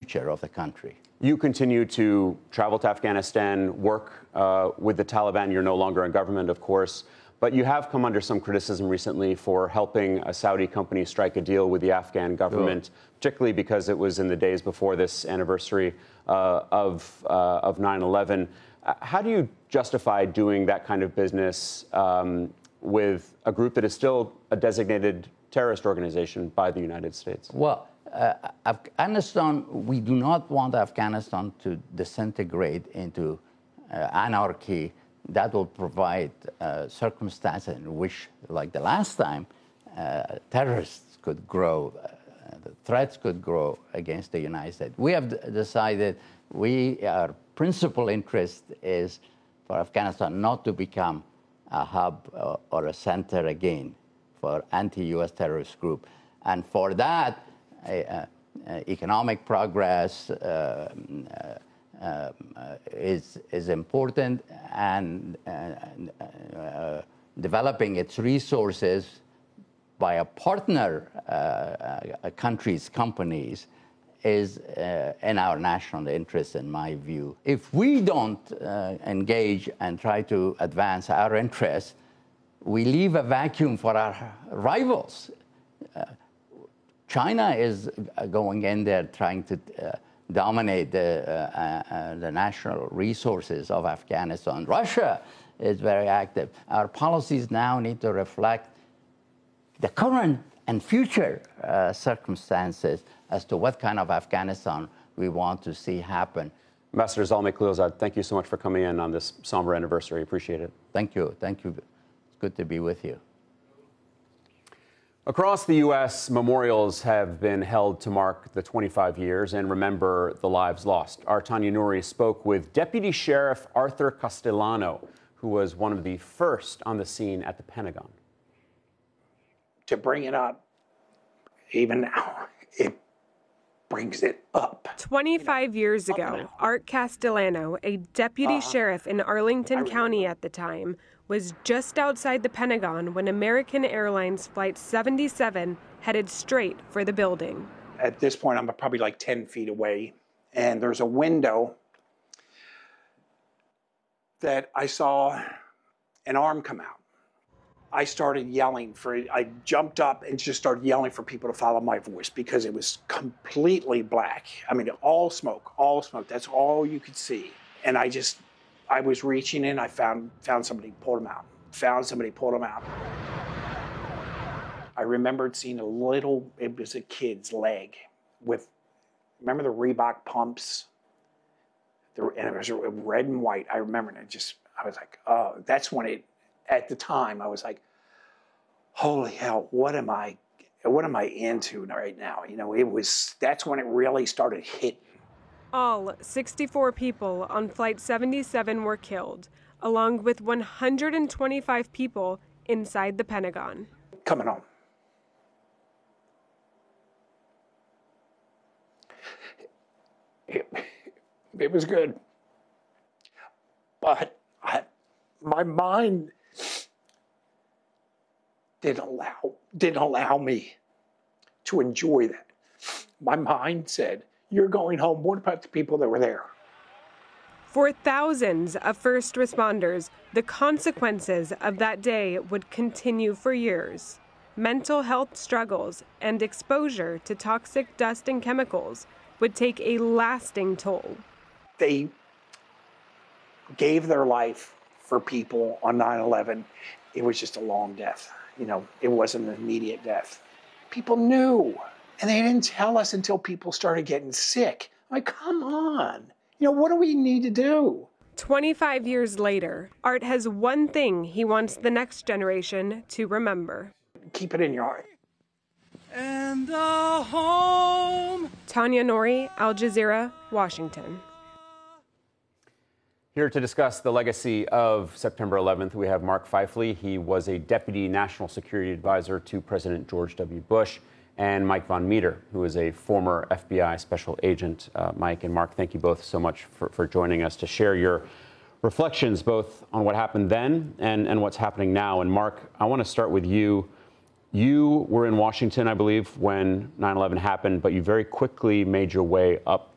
future of the country. You continue to travel to Afghanistan, work with the Taliban. You're no longer in government, of course, but you have come under some criticism recently for helping a Saudi company strike a deal with the Afghan government, particularly because it was in the days before this anniversary of 9/11. How do you justify doing that kind of business with a group that is still a designated terrorist organization by the United States? Well, Afghanistan, we do not want Afghanistan to disintegrate into anarchy. That will provide circumstances in which, like the last time, terrorists could grow, the threats could grow against the United States. We have decided our principal interest is for Afghanistan not to become a hub or a center again for anti-U.S. terrorist group. And for that, economic progress is important, and developing its resources by a partner country's companies is in our national interest, in my view. If we don't engage and try to advance our interests, we leave a vacuum for our rivals. China is going in there trying to dominate the national resources of Afghanistan. Russia is very active. Our policies now need to reflect the current and future circumstances as to what kind of Afghanistan we want to see happen. Ambassador Zalmay Khalilzad, thank you so much for coming in on this somber anniversary. Appreciate it. Thank you. Thank you. It's good to be with you. Across the U.S., memorials have been held to mark the 25 years and remember the lives lost. Our Tanya Nouri spoke with Deputy Sheriff Arthur Castellano, who was one of the first on the scene at the Pentagon. To bring it up, even now, it brings it up. 25 years ago, Art Castellano, a deputy sheriff in Arlington County at the time, was just outside the Pentagon when American Airlines Flight 77 headed straight for the building. At this point, I'm probably like 10 feet away, and there's a window that I saw an arm come out. I started yelling I jumped up and just started yelling for people to follow my voice because it was completely black. I mean, all smoke, that's all you could see. And I was reaching in, I found somebody, pulled him out. I remembered seeing it was a kid's leg remember the Reebok pumps? And it was red and white. I remember it. I was like, oh, that's when at the time, I was like, holy hell, what am I into right now? You know, that's when it really started hitting. All 64 people on Flight 77 were killed, along with 125 people inside the Pentagon. Coming home. It was good. But my mind didn't allow me to enjoy that. My mind said, you're going home. What about the people that were there? For thousands of first responders, the consequences of that day would continue for years. Mental health struggles and exposure to toxic dust and chemicals would take a lasting toll. They gave their life for people on 9/11. It was just a long death. You know, it wasn't an immediate death. People knew, and they didn't tell us until people started getting sick. I'm like, come on. You know, what do we need to do? 25 years later, Art has one thing he wants the next generation to remember. Keep it in your heart. And the home. Tanya Nouri, Al Jazeera, Washington. Here to discuss the legacy of September 11th, we have Mark Feifley. He was a deputy national security advisor to President George W. Bush, and Mike Von Meter, who is a former FBI special agent. Mike and Mark, thank you both so much for joining us to share your reflections both on what happened then and what's happening now. And Mark, I want to start with you. You were in Washington, I believe, when 9/11 happened, but you very quickly made your way up